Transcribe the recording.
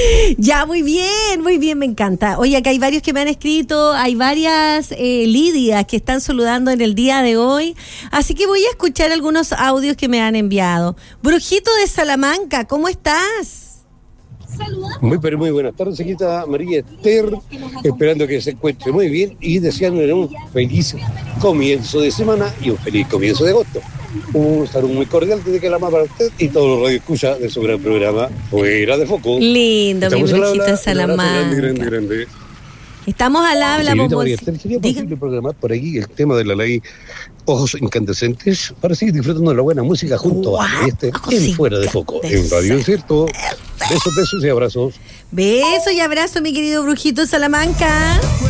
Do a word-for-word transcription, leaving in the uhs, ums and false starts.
Ya, muy bien, muy bien, me encanta. Oye, acá hay varios que me han escrito, hay varias eh, Lidias que están saludando en el día de hoy, así que voy a escuchar algunos audios que me han enviado. Brujito de Salamanca, ¿cómo estás? Muy, pero muy buenas tardes, señorita María Esther, esperando que se encuentre muy bien y deseándole un feliz comienzo de semana y un feliz comienzo de agosto. Un saludo muy cordial desde que la más para usted y todos los radioescuchas de su gran programa Fuera de Foco. Lindo, Estamos mi brujito habla, de Salamanca. Grande, grande, grande. Estamos al habla, Señorita Bobo. María Esther, ¿sería posible programar por aquí el tema de la ley Ojos Incandescentes para seguir disfrutando de la buena música junto wow, a este en Fuera de Foco, en Radio Cierto? Besos, besos y abrazos. Besos y abrazos, mi querido brujito Salamanca.